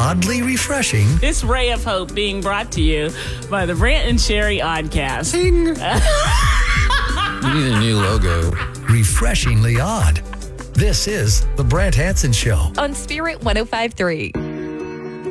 oddly refreshing. This ray of hope being brought to you by the Brant and Sherry Oddcast. Ding. You need a new logo. Refreshingly odd. This is The Brant Hanson Show on Spirit 105.3.